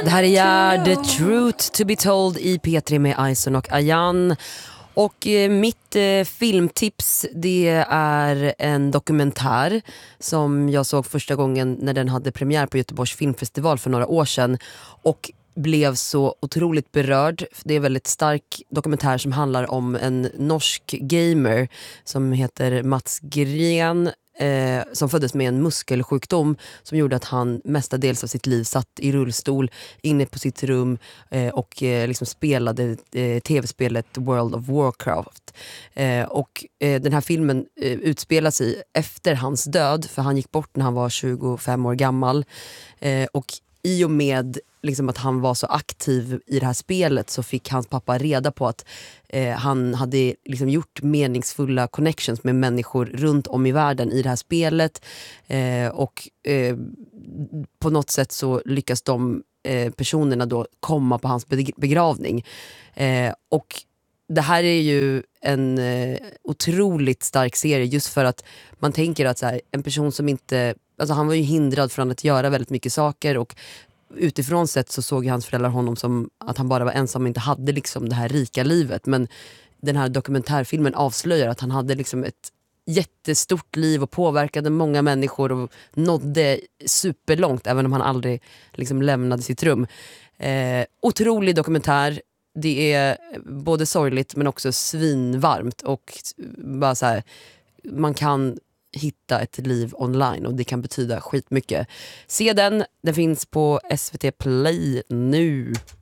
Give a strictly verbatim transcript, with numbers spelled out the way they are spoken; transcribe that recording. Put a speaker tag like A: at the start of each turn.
A: Det här är The Truth to be told i P tre med Ison och Ayan. Och eh, mitt eh, filmtips, det är en dokumentär som jag såg första gången när den hade premiär på Göteborgs filmfestival för några år sedan. Och blev så otroligt berörd. Det är en väldigt stark dokumentär som handlar om en norsk gamer som heter Mats Gren. Eh, som föddes med en muskelsjukdom som gjorde att han mestadels av sitt liv satt i rullstol inne på sitt rum eh, och eh, liksom spelade eh, tv-spelet World of Warcraft. Eh, och eh, den här filmen eh, utspelar sig efter hans död, för han gick bort när han var tjugofem år gammal. Eh, och i och med liksom att han var så aktiv i det här spelet så fick hans pappa reda på att eh, han hade liksom gjort meningsfulla connections med människor runt om i världen i det här spelet. Eh, och eh, på något sätt så lyckas de eh, personerna då komma på hans begravning. Eh, och det här är ju en eh, otroligt stark serie just för att man tänker att så här, en person som inte, alltså han var ju hindrad från att göra väldigt mycket saker, och utifrån sett så såg hans föräldrar honom som att han bara var ensam och inte hade liksom det här rika livet. Men den här dokumentärfilmen avslöjar att han hade liksom ett jättestort liv och påverkade många människor och nådde superlångt även om han aldrig liksom lämnade sitt rum. Eh, otrolig dokumentär. Det är både sorgligt men också svinvarmt, och bara så här, man kan hitta ett liv online och det kan betyda skitmycket. Se den, den finns på S V T Play nu.